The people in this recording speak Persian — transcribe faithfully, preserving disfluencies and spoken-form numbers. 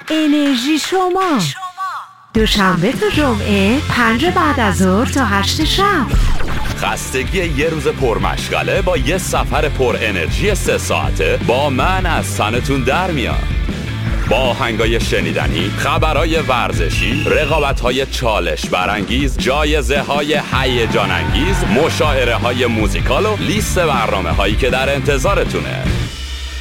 انرژی شما دوشنبه تا جمعه پنج بعد از ظهر تا هشت شب. خستگی یه روز پرمشغله با یه سفر پر انرژی سه ساعته با من از تنتون در میاد. با آهنگای شنیدنی، خبرهای ورزشی، رقابت‌های چالش برانگیز، جایزه‌های هیجان انگیز، مشاعره‌های موزیکال و لیست برنامه‌هایی که در انتظارتونه.